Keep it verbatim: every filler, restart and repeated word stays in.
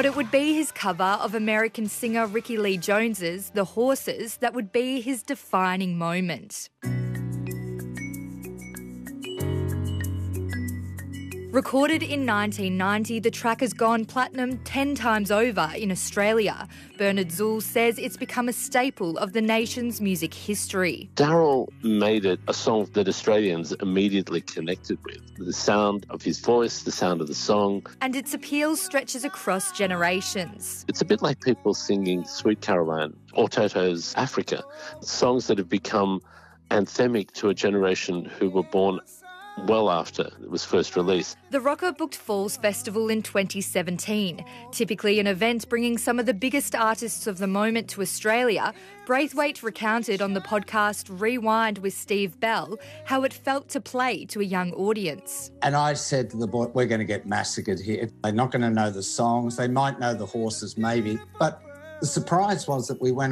But it would be his cover of American singer Rickie Lee Jones's The Horses that would be his defining moment. Recorded in nineteen ninety, the track has gone platinum ten times over in Australia. Bernard Zuhl says it's become a staple of the nation's music history. Daryl made it a song that Australians immediately connected with. The sound of his voice, the sound of the song. And its appeal stretches across generations. It's a bit like people singing Sweet Caroline or Toto's Africa, songs that have become anthemic to a generation who were born well after it was first released. The Rocker booked Falls Festival in twenty seventeen. Typically an event bringing some of the biggest artists of the moment to Australia, Braithwaite recounted on the podcast Rewind with Steve Bell how it felt to play to a young audience. And I said to the boy, we're going to get massacred here. They're not going to know the songs. They might know the horses maybe. But the surprise was that we went